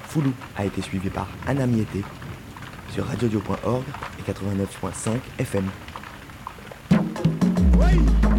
Foulou a été suivi par Anna Miete sur radiodio.org et 89.5 FM. Oui.